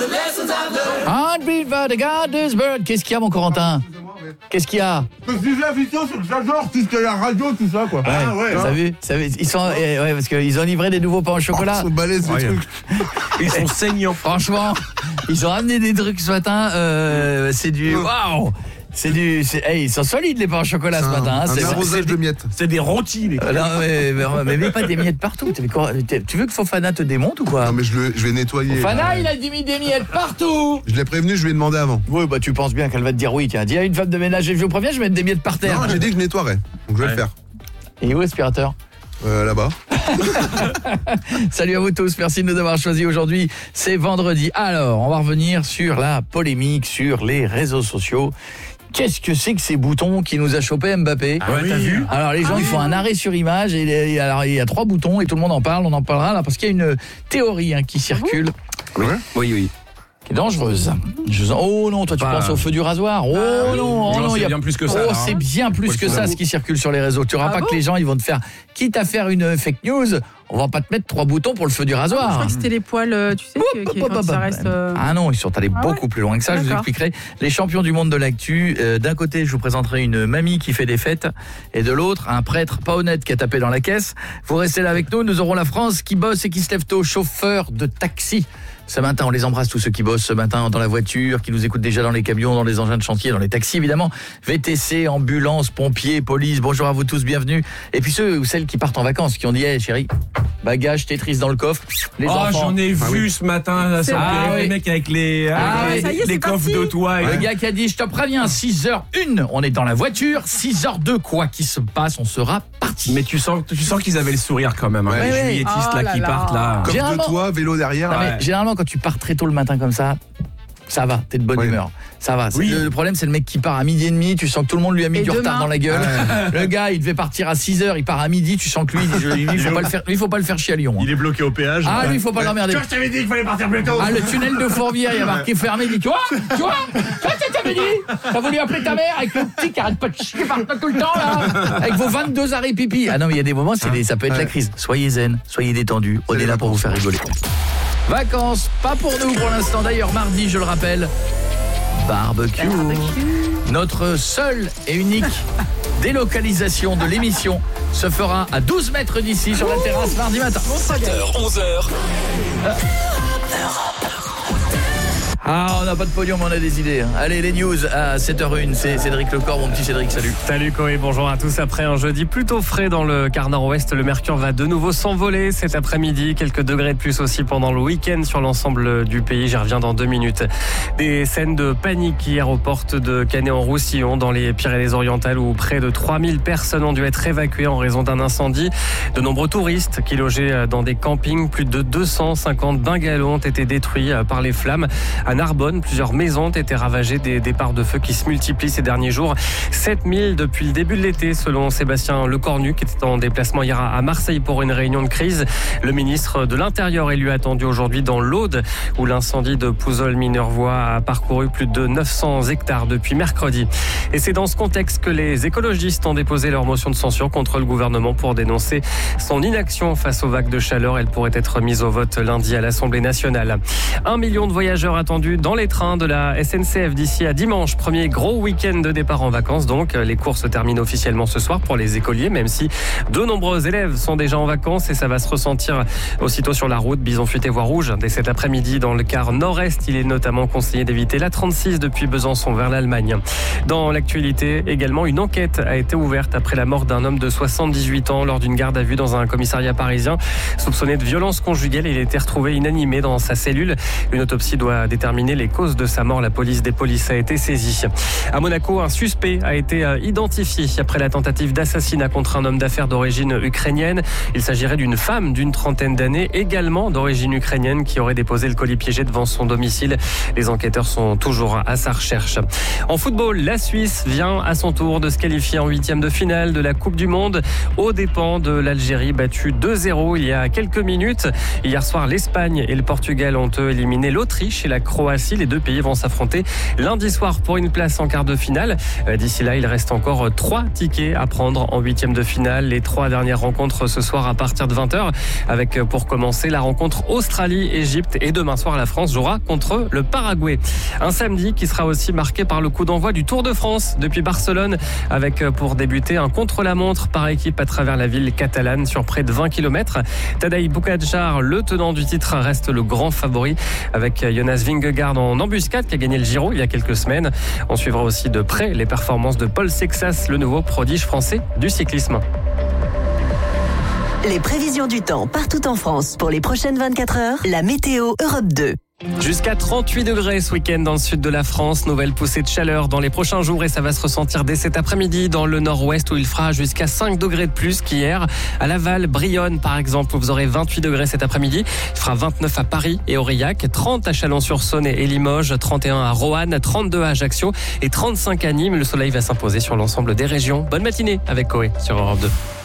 Heartbeat for the goddess bird. Qu'est-ce qu'il y a, mon Corentin? Qu'est-ce qu'il y a? Parce que l'invitation, c'est que j'adore tout ce qu'il y a la radio, tout ça, quoi. Ah ouais. Ça vu, ils sont, ouais, parce qu'ils ont livré des nouveaux pains au chocolat. Ils sont balèzes, ces trucs. Ils sont saignants. Franchement, ils ont amené des trucs ce matin. C'est du waouh. Ils sont solides les pains au chocolat ce matin. Un arrosage de miettes. C'est des rôtis, les gars. Non, mais pas des miettes partout. Tu veux que Fofana te démonte ou quoi? Non, mais je vais nettoyer. Fofana, il a mis des miettes partout. Je l'ai prévenu, je lui ai demandé avant. Oui, bah tu penses bien qu'elle va te dire oui. Tiens, dis à une femme de ménage, je vous préviens, je vais mettre des miettes par terre. Non, j'ai dit que je nettoierais. Donc je vais le faire. Et où l'aspirateur? Là-bas. Salut à vous tous, merci de nous avoir choisis aujourd'hui. C'est vendredi. Alors, on va revenir sur la polémique sur les réseaux sociaux. Qu'est-ce que c'est que ces boutons qui nous a chopé Mbappé? Ouais, t'as vu? Alors les gens ils font un arrêt sur image et alors il y a 3 boutons et tout le monde en parle, on en parlera là parce qu'il y a une théorie qui circule. Oui. Qui est dangereuse. Oh non, toi tu penses au feu du rasoir. Oh non, c'est bien plus que ça. Oh, c'est bien plus que ça ce qui circule sur les réseaux. Tu auras pas que les gens ils vont te faire, quitte à faire une fake news, on va pas te mettre 3 boutons pour le feu du rasoir. Je crois que c'était les poils, tu sais, quand ça reste... Ah non, ils sont allés beaucoup plus loin que ça. Je vous expliquerai. Les champions du monde de l'actu. D'un côté, je vous présenterai une mamie qui fait des fêtes, et de l'autre, un prêtre pas honnête qui a tapé dans la caisse. Vous restez là avec nous. Nous aurons la France qui bosse et qui se lève tôt, chauffeur de taxi. Ce matin, on les embrasse tous ceux qui bossent ce matin dans la voiture, qui nous écoutent déjà dans les camions, dans les engins de chantier, dans les taxis évidemment, VTC, ambulance, pompiers, police. Bonjour à vous tous, bienvenue. Et puis ceux ou celles qui partent en vacances, qui ont dit chérie, bagage Tetris dans le coffre. Les enfants. J'en ai vu ce matin les mecs avec les coffres de toit. Le gars qui a dit je te préviens 6h01, on est dans la voiture, 6h02 quoi qu'il se passe, on sera parti. Mais tu sens qu'ils avaient le sourire quand même, les juilletistes là qui partent là. Coffre de toit, vélo derrière. Généralement quand tu pars très tôt le matin comme ça va, t'es de bonne humeur. Ça va. Le problème, c'est le mec qui part à 12h30, tu sens que tout le monde lui a mis du retard dans la gueule. Le gars, il devait partir à 6h, il part à midi, tu sens que lui, il faut pas le faire chier à Lyon. Il est bloqué au péage. Ah, lui, il faut pas l'emmerder. Je t'avais dit qu'il fallait partir plus tôt. Ah, le tunnel de Fourvière, il y a marqué fermé, il dit, tu vois, t'avais dit, t'as voulu appeler ta mère avec le petit qui arrête pas de chier par tout le temps, là, avec vos 22 arrêts pipi. Ah non, mais il y a des moments, ça peut être la crise. Soyez zen, soyez détendus, on est là pour vous faire rigoler. Vacances, pas pour nous pour l'instant. D'ailleurs, mardi, je le rappelle, barbecue. Notre seule et unique délocalisation de l'émission se fera à 12 mètres d'ici sur la terrasse mardi matin. 7h, 11h. Ah, on n'a pas de podium, on a des idées. Allez, les news à 7h01, c'est Cédric Lecor, mon petit Cédric, salut. Salut Coé, bonjour à tous. Après un jeudi plutôt frais dans le quart nord-ouest, le mercure va de nouveau s'envoler cet après-midi. Quelques degrés de plus aussi pendant le week-end sur l'ensemble du pays. J'y reviens dans 2 minutes. Des scènes de panique hier aux portes de Canet-en-Roussillon, dans les Pyrénées-Orientales, où près de 3000 personnes ont dû être évacuées en raison d'un incendie. De nombreux touristes qui logeaient dans des campings, plus de 250 bungalows ont été détruits par les flammes. À Narbonne, plusieurs maisons ont été ravagées, des départs de feu qui se multiplient ces derniers jours. 7000 depuis le début de l'été, selon Sébastien Lecornu, qui était en déplacement hier à Marseille pour une réunion de crise. Le ministre de l'Intérieur est lui attendu aujourd'hui dans l'Aude, où l'incendie de Pouzol-Minervois a parcouru plus de 900 hectares depuis mercredi. Et c'est dans ce contexte que les écologistes ont déposé leur motion de censure contre le gouvernement pour dénoncer son inaction face aux vagues de chaleur. Elle pourrait être mise au vote lundi à l'Assemblée nationale. 1 million de voyageurs attendus dans les trains de la SNCF d'ici à dimanche. Premier gros week-end de départ en vacances. Donc, les cours se terminent officiellement ce soir pour les écoliers, même si de nombreux élèves sont déjà en vacances et ça va se ressentir aussitôt sur la route. Bison futé voie rouge dès cet après-midi dans le quart nord-est. Il est notamment conseillé d'éviter la 36 depuis Besançon vers l'Allemagne. Dans l'actualité, également, une enquête a été ouverte après la mort d'un homme de 78 ans lors d'une garde à vue dans un commissariat parisien. Soupçonné de violence conjugale, il a été retrouvé inanimé dans sa cellule. Une autopsie doit déterminer les causes de sa mort. La police des polices a été saisie. À Monaco, un suspect a été identifié après la tentative d'assassinat contre un homme d'affaires d'origine ukrainienne. Il s'agirait d'une femme d'une trentaine d'années, également d'origine ukrainienne, qui aurait déposé le colis piégé devant son domicile. Les enquêteurs sont toujours à sa recherche. En football, la Suisse vient à son tour de se qualifier en 8e de finale de la Coupe du Monde aux dépens de l'Algérie, battue 2-0 il y a quelques minutes. Hier soir, l'Espagne et le Portugal ont éliminé l'Autriche et la Croatie Croatie. Les deux pays vont s'affronter lundi soir pour une place en quart de finale. D'ici là, il reste encore 3 tickets à prendre en 8e de finale. Les 3 dernières rencontres ce soir à partir de 20h, avec pour commencer la rencontre Australie-Égypte, et demain soir la France jouera contre le Paraguay. Un samedi qui sera aussi marqué par le coup d'envoi du Tour de France depuis Barcelone, avec pour débuter un contre-la-montre par équipe à travers la ville catalane sur près de 20 km. Tadej Pogačar, le tenant du titre, reste le grand favori, avec Jonas Vingegaard en embuscade qui a gagné le Giro il y a quelques semaines. On suivra aussi de près les performances de Paul Sexas, le nouveau prodige français du cyclisme. Les prévisions du temps partout en France pour les prochaines 24 heures, la météo Europe 2. Jusqu'à 38 degrés ce week-end dans le sud de la France. Nouvelle poussée de chaleur dans les prochains jours et ça va se ressentir dès cet après-midi dans le nord-ouest où il fera jusqu'à 5 degrés de plus qu'hier. À Laval, Brionne par exemple, où vous aurez 28 degrés cet après-midi. Il fera 29 à Paris et Aurillac, 30 à Chalon-sur-Saône et Limoges, 31 à Roanne, 32 à Ajaccio et 35 à Nîmes. Le soleil va s'imposer sur l'ensemble des régions. Bonne matinée avec Coé sur Europe 2.